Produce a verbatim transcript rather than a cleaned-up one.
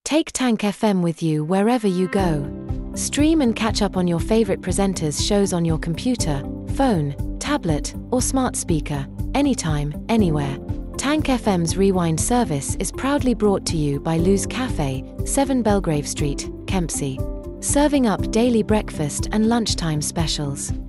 Take Tank F M with you wherever you go. Stream and catch up on your favorite presenters' shows on your computer, phone, tablet, or smart speaker, anytime, anywhere. Tank F M's Rewind service is proudly brought to you by Lou's Cafe, seven Belgrave Street, Kempsey. Serving up daily breakfast and lunchtime specials.